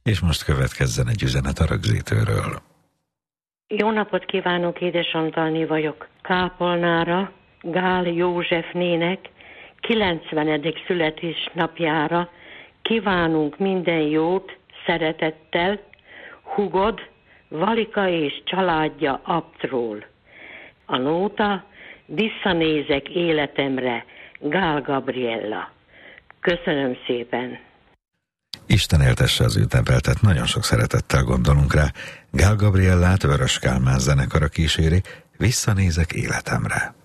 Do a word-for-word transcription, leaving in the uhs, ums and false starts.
És most következzen egy üzenet a rögzítőről. Jó napot kívánok, édes Antalné vagyok. Kápolnára, Gál Józsefnének kilencvenedik születésnapjára kívánunk minden jót, szeretettel, hugod, Valika és családja Aptról. A nóta: Visszanézek életemre, Gál Gabriella. Köszönöm szépen. Isten éltesse az ünnepeltet, nagyon sok szeretettel gondolunk rá. Gál Gabriellát Vörös Kálmán zenekara kíséri, Visszanézek életemre.